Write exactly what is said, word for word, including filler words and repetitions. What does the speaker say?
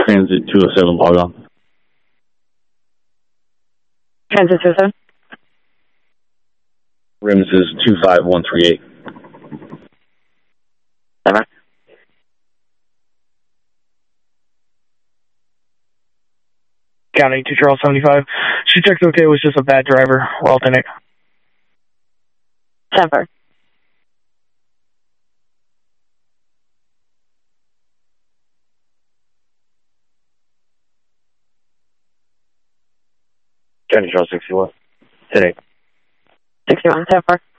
Transit two oh seven, log on. Transit two oh seven. Rims is two five one three eight. Seven. County two Charles seventy-five. She checked okay, it was just a bad driver. We're authentic. Seven. County Charles sixty-one. Today. sixty-one, seven.